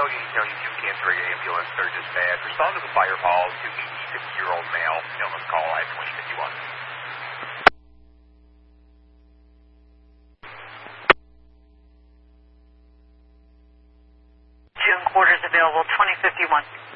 County 2 Cancer ambulance, third dispatch. Respond to the fire call to 50-year-old male. Gentleman's call I-2051. June quarters available, 2051.